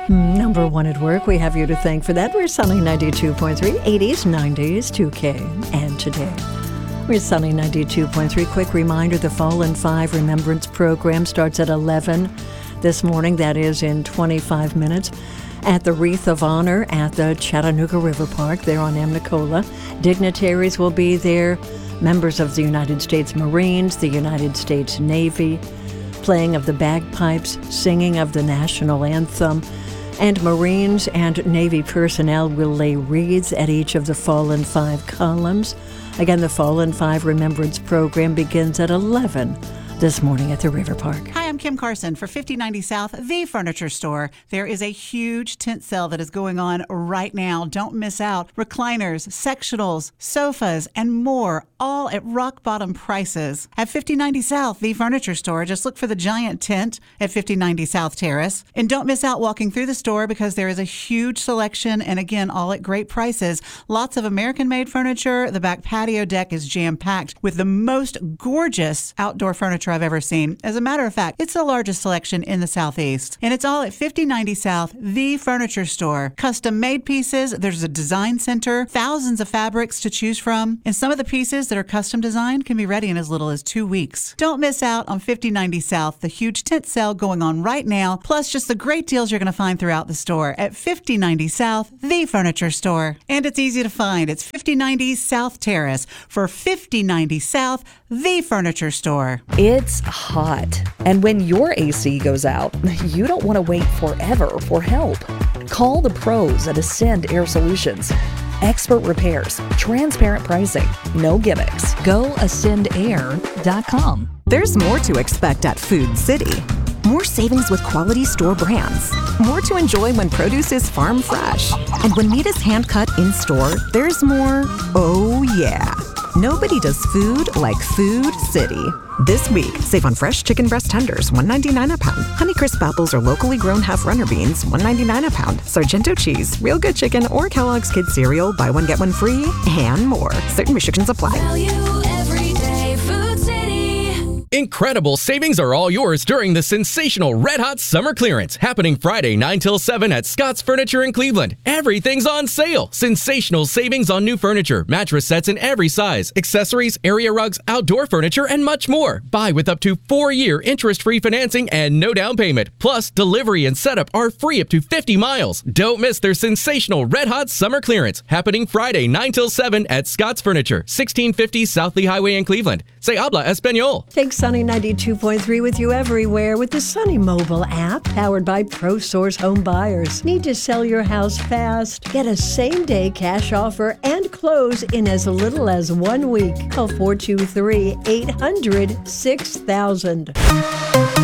Number one at work, we have you to thank for that. We're Sunny 92.3, 80s, 90s, 2K, and today. We're Sunny 92.3. Quick reminder, the Fallen 5 Remembrance Program starts at 11 this morning. That is in 25 minutes. At the Wreath of Honor at the Chattanooga River Park there on Amnicola. Dignitaries will be there, members of the United States Marines, the United States Navy, playing of the bagpipes, singing of the national anthem, and Marines and Navy personnel will lay wreaths at each of the Fallen 5 columns. Again, the Fallen 5 Remembrance Program begins at 11 this morning at the River Park. Hi, I'm Kim Carson for 5090 South, the furniture store. There is a huge tent sale that is going on right now. Don't miss out. Recliners, sectionals, sofas, and more, all at rock bottom prices. At 5090 South, the furniture store, just look for the giant tent at 5090 South Terrace. And don't miss out walking through the store because there is a huge selection and again, all at great prices. Lots of American-made furniture. The back patio deck is jam-packed with the most gorgeous outdoor furniture I've ever seen. As a matter of fact, it's the largest selection in the Southeast. And it's all at 5090 South, the furniture store. Custom-made pieces, there's a design center, thousands of fabrics to choose from, and some of the pieces that are custom designed can be ready in as little as 2 weeks. Don't miss out on 5090 South, the huge tent sale going on right now, plus just the great deals you're going to find throughout the store at 5090 South, the furniture store. And it's easy to find. It's 5090 South Terrace for 5090 South, the furniture store. It's hot. And when your AC goes out, you don't want to wait forever for help. Call the pros at Ascend Air Solutions. Expert repairs, transparent pricing, no gimmicks. Go ascendair.com. There's more to expect at Food City. More savings with quality store brands. More to enjoy when produce is farm fresh. And when meat is hand-cut in-store, there's more, oh yeah. Nobody does food like Food City. This week, save on fresh chicken breast tenders, $1.99 a pound. Honeycrisp apples or locally grown half-runner beans, $1.99 a pound. Sargento cheese, real good chicken, or Kellogg's Kids cereal, buy one, get one free, and more. Certain restrictions apply. Incredible savings are all yours during the sensational Red Hot Summer Clearance happening Friday 9 till 7 at Scott's Furniture in Cleveland. Everything's on sale. Sensational savings on new furniture, mattress sets in every size, accessories, area rugs, outdoor furniture, and much more. Buy with up to 4-year interest-free financing and no down payment. Plus, delivery and setup are free up to 50 miles. Don't miss their sensational Red Hot Summer Clearance happening Friday 9 till 7 at Scott's Furniture, 1650 South Lee Highway in Cleveland. Se habla español. Take Sunny 92.3 with you everywhere with the Sunny mobile app powered by ProSource Home Buyers. Need to sell your house fast? Get a same-day cash offer and close in as little as 1 week. Call 423-800-6000.